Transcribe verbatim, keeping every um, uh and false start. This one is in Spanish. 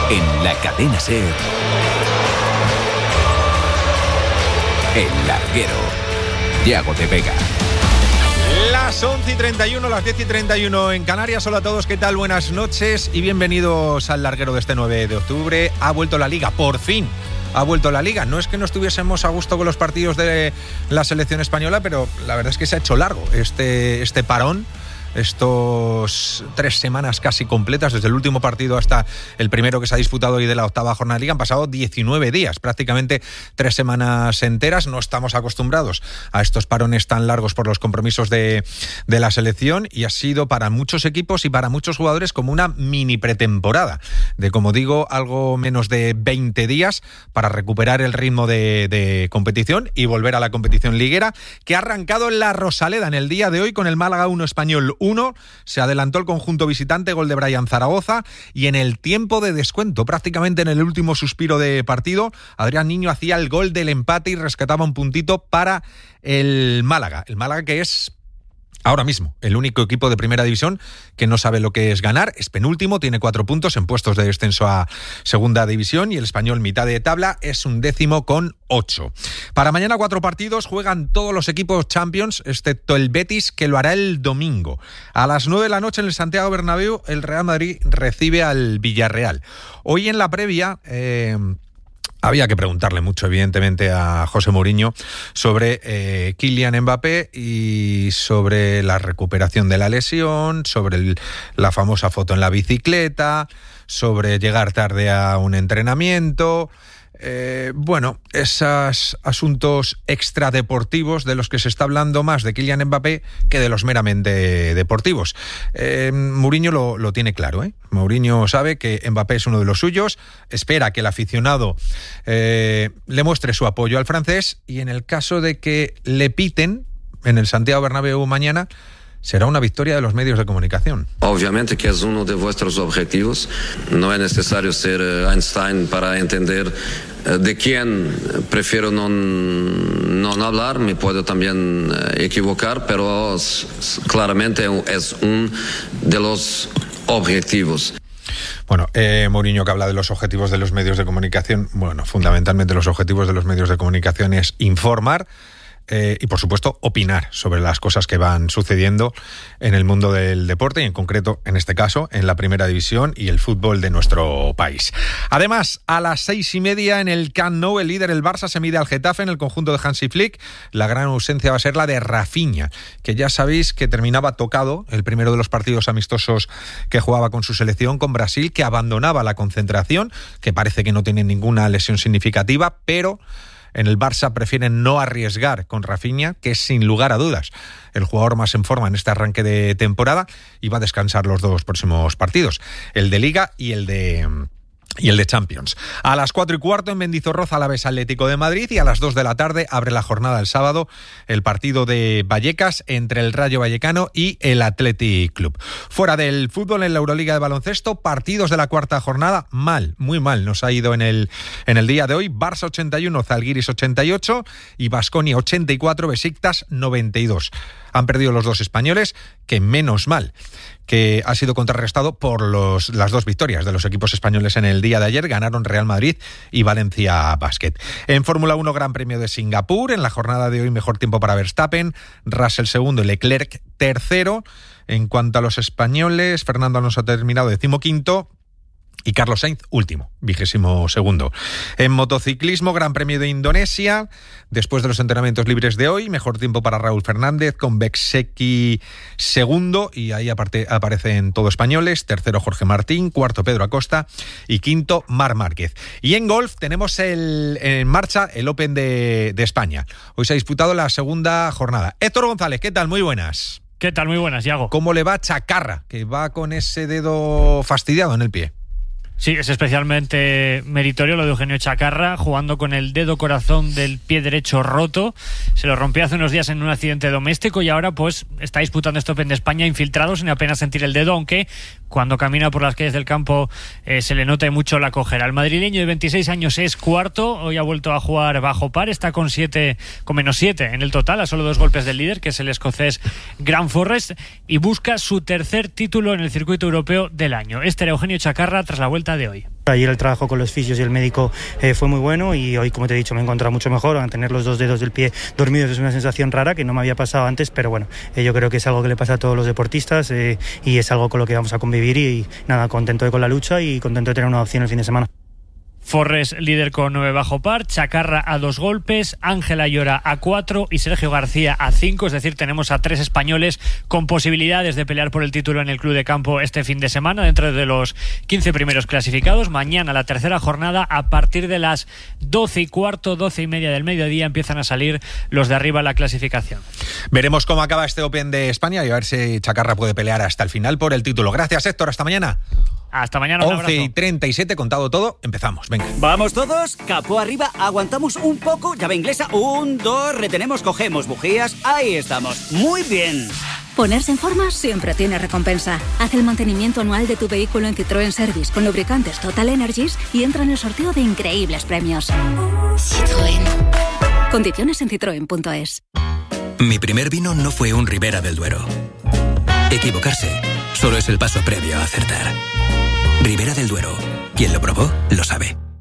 En la cadena SER, El Larguero, Yago de Vega. Las once y treinta y uno, las diez y treinta y uno en Canarias. Hola a todos, ¿qué tal? Buenas noches y bienvenidos al Larguero de este nueve de octubre. Ha vuelto la Liga, por fin. Ha vuelto la Liga. No es que no estuviésemos a gusto con los partidos de la selección española, pero la verdad es que se ha hecho largo este, este parón. Estos tres semanas casi completas, desde el último partido hasta el primero que se ha disputado hoy de la octava jornada de Liga, han pasado diecinueve días, prácticamente tres semanas enteras. No estamos acostumbrados a estos parones tan largos por los compromisos de, de la selección, y ha sido para muchos equipos y para muchos jugadores como una mini pretemporada de, como digo, algo menos de veinte días para recuperar el ritmo de, de competición y volver a la competición liguera, que ha arrancado en la Rosaleda en el día de hoy con el Málaga uno, Español uno. Se adelantó el conjunto visitante, gol de Brian Zaragoza, y en el tiempo de descuento, prácticamente en el último suspiro de partido, Adrián Niño hacía el gol del empate y rescataba un puntito para el Málaga. El Málaga, que es ahora mismo el único equipo de primera división que no sabe lo que es ganar, es penúltimo, tiene cuatro puntos en puestos de descenso a segunda división, y el Español, mitad de tabla, es un décimo con ocho. Para mañana cuatro partidos, juegan todos los equipos Champions, excepto el Betis, que lo hará el domingo. A las nueve de la noche en el Santiago Bernabéu, el Real Madrid recibe al Villarreal. Hoy en la previa Eh, había que preguntarle mucho, evidentemente, a José Mourinho sobre eh, Kylian Mbappé y sobre la recuperación de la lesión, sobre el, la famosa foto en la bicicleta, sobre llegar tarde a un entrenamiento. Eh, bueno, esos asuntos extradeportivos de los que se está hablando más de Kylian Mbappé que de los meramente deportivos. Eh, Mourinho lo, lo tiene claro, ¿eh? Mourinho sabe que Mbappé es uno de los suyos, espera que el aficionado eh, le muestre su apoyo al francés, y en el caso de que le piten en el Santiago Bernabéu mañana, será una victoria de los medios de comunicación. Obviamente que es uno de vuestros objetivos. No es necesario ser Einstein para entender de quién prefiero no, no hablar. Me puedo también equivocar, pero claramente es uno de los objetivos. Bueno, eh, Mourinho, que habla de los objetivos de los medios de comunicación, bueno, fundamentalmente los objetivos de los medios de comunicación es informar, Eh, y por supuesto opinar sobre las cosas que van sucediendo en el mundo del deporte, y en concreto, en este caso, en la primera división y el fútbol de nuestro país. Además, a las seis y media en el Camp Nou, el líder, el Barça, se mide al Getafe en el conjunto de Hansi Flick. La gran ausencia va a ser la de Rafinha, que ya sabéis que terminaba tocado el primero de los partidos amistosos que jugaba con su selección, con Brasil, que abandonaba la concentración, que parece que no tiene ninguna lesión significativa, pero en el Barça prefieren no arriesgar con Rafinha, que es sin lugar a dudas el jugador más en forma en este arranque de temporada, y va a descansar los dos próximos partidos, el de Liga y el de y el de Champions. A las cuatro y cuarto en Mendizorroza, Alavés Atlético de Madrid, y a las dos de la tarde abre la jornada el sábado el partido de Vallecas entre el Rayo Vallecano y el Athletic Club. Fuera del fútbol, en la Euroliga de baloncesto, partidos de la cuarta jornada, mal, muy mal nos ha ido en el, en el día de hoy. Barça ochenta y uno, Zalgiris ochenta y ocho y Baskonia ochenta y cuatro, Besiktas noventa y dos. Han perdido los dos españoles, que menos mal que ha sido contrarrestado por los, las dos victorias de los equipos españoles en el día de ayer. Ganaron Real Madrid y Valencia Basket. En Fórmula uno, Gran Premio de Singapur. En la jornada de hoy, mejor tiempo para Verstappen, Russell segundo y Leclerc tercero. En cuanto a los españoles, Fernando Alonso ha terminado decimoquinto y Carlos Sainz último, vigésimo segundo. En motociclismo, Gran Premio de Indonesia, después de los entrenamientos libres de hoy, mejor tiempo para Raúl Fernández, con Bezzecchi segundo, y ahí aparte aparecen todos españoles, tercero Jorge Martín, cuarto Pedro Acosta y quinto Marc Márquez. Y en golf tenemos el, en marcha el Open de, de España. Hoy se ha disputado la segunda jornada. Héctor González, ¿qué tal? Muy buenas. ¿Qué tal? Muy buenas, Yago. ¿Cómo le va a Chacarra, que va con ese dedo fastidiado en el pie? Sí, es especialmente meritorio lo de Eugenio Chacarra, jugando con el dedo corazón del pie derecho roto. Se lo rompió hace unos días en un accidente doméstico y ahora pues está disputando este Open de España infiltrado sin apenas sentir el dedo, aunque cuando camina por las calles del campo eh, se le nota mucho la cojera. El madrileño de veintiséis años es cuarto, hoy ha vuelto a jugar bajo par, está con siete, con menos siete en el total, a solo dos golpes del líder, que es el escocés Grant Forrest, y busca su tercer título en el circuito europeo del año. Este era Eugenio Chacarra tras la vuelta Vuelta de hoy. Ayer el trabajo con los fisios y el médico eh, fue muy bueno y hoy, como te he dicho, me he encontrado mucho mejor. Al tener los dos dedos del pie dormidos es una sensación rara que no me había pasado antes, pero bueno, eh, yo creo que es algo que le pasa a todos los deportistas eh, y es algo con lo que vamos a convivir y, y nada, contento de con la lucha y contento de tener una opción el fin de semana. Forres líder con nueve bajo par, Chacarra a dos golpes, Ángel Ayora a cuatro y Sergio García a cinco, es decir, tenemos a tres españoles con posibilidades de pelear por el título en el Club de Campo este fin de semana, dentro de los quince primeros clasificados. Mañana la tercera jornada, a partir de las doce y cuarto, doce y media del mediodía, empiezan a salir los de arriba en la clasificación. Veremos cómo acaba este Open de España y a ver si Chacarra puede pelear hasta el final por el título. Gracias, Héctor, hasta mañana. Hasta mañana, un abrazo. once y treinta y siete, contado todo, empezamos, venga. Vamos todos, capó arriba, aguantamos un poco, llave inglesa, un, dos, retenemos, cogemos bujías, ahí estamos, muy bien. Ponerse en forma siempre tiene recompensa. Haz el mantenimiento anual de tu vehículo en Citroën Service con lubricantes Total Energies y entra en el sorteo de increíbles premios. Citroën. Condiciones en citroen punto es. Mi primer vino no fue un Ribera del Duero. Equivocarse solo es el paso previo a acertar. Ribera del Duero. Quien lo probó, lo sabe.